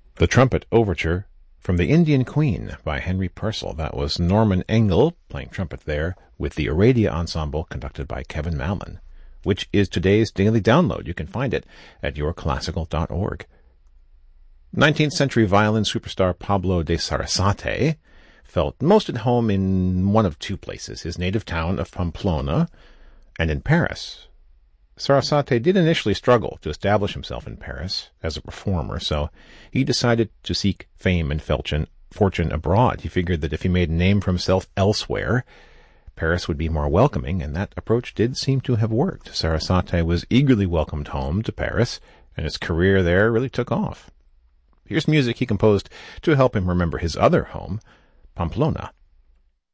The Trumpet Overture from The Indian Queen by Henry Purcell. That was Norman Engel playing trumpet there with the Aradia Ensemble conducted by Kevin Mallon, which is today's daily download. You can find it at yourclassical.org. 19th century violin superstar Pablo de Sarasate felt most at home in one of two places, his native town of Pamplona and in Paris. Sarasate did initially struggle to establish himself in Paris as a performer, so he decided to seek fame and fortune abroad. He figured that if he made a name for himself elsewhere, Paris would be more welcoming, and that approach did seem to have worked. Sarasate was eagerly welcomed home to Paris, and his career there really took off. Here's music he composed to help him remember his other home, Pamplona.